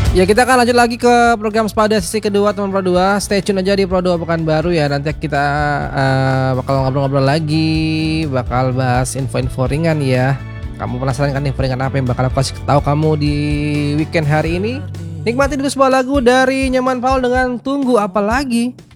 Ya, kita akan lanjut lagi ke program Spada sesi kedua teman Pro 2. Stay tune aja di Pro 2 Pekanbaru ya. Nanti kita bakal ngobrol-ngobrol lagi, bakal bahas info-info ringan ya. Kamu penasaran kan info ringan apa yang bakal aku kasih tahu kamu di weekend hari ini? Nikmati dulu sebuah lagu dari Nyoman Paul dengan Tunggu Apa Lagi.